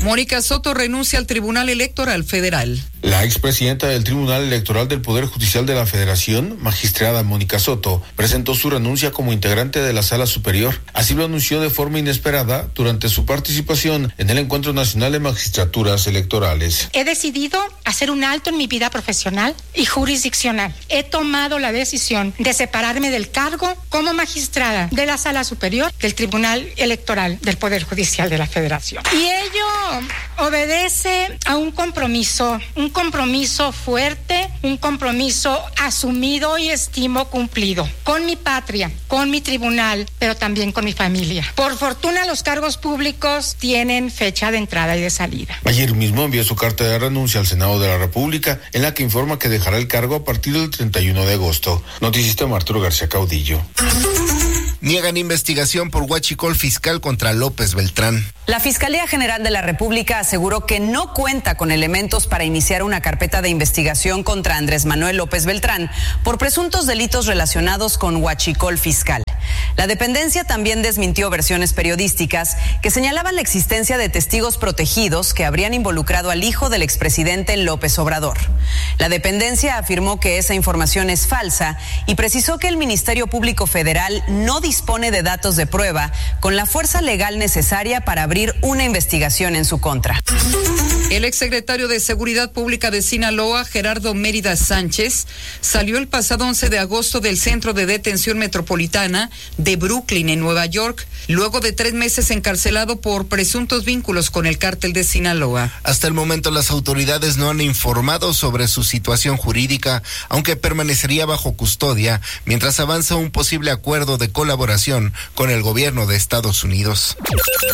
Mónica Soto renuncia al Tribunal Electoral Federal. La expresidenta del Tribunal Electoral del Poder Judicial de la Federación, magistrada Mónica Soto, presentó su renuncia como integrante de la Sala Superior. Así lo anunció de forma inesperada durante su participación en el Encuentro Nacional de Magistraturas Electorales. He decidido hacer un alto en mi vida profesional y jurisdiccional. He tomado la decisión de separarme del cargo como magistrada de la Sala Superior del Tribunal Electoral del Poder Judicial de la Federación. Y ello obedece a un compromiso fuerte, un compromiso asumido y estimo cumplido con mi patria, con mi tribunal, pero también con mi familia. Por fortuna, los cargos públicos tienen fecha de entrada y de salida. Ayer mismo envió su carta de renuncia al Senado de la República, en la que informa que dejará el cargo a partir del 31 de agosto. Noticista Arturo García Caudillo. Niegan investigación por huachicol fiscal contra López Beltrán. La Fiscalía General de la República aseguró que no cuenta con elementos para iniciar una carpeta de investigación contra Andrés Manuel López Beltrán por presuntos delitos relacionados con huachicol fiscal. La dependencia también desmintió versiones periodísticas que señalaban la existencia de testigos protegidos que habrían involucrado al hijo del expresidente López Obrador. La dependencia afirmó que esa información es falsa y precisó que el Ministerio Público Federal no dispone de datos de prueba con la fuerza legal necesaria para abrir una investigación en su contra. El exsecretario de Seguridad Pública de Sinaloa, Gerardo Mérida Sánchez, salió el pasado 11 de agosto del Centro de Detención Metropolitana de Brooklyn, en Nueva York, luego de 3 meses encarcelado por presuntos vínculos con el cártel de Sinaloa. Hasta el momento las autoridades no han informado sobre su situación jurídica, aunque permanecería bajo custodia mientras avanza un posible acuerdo de colaboración con el gobierno de Estados Unidos.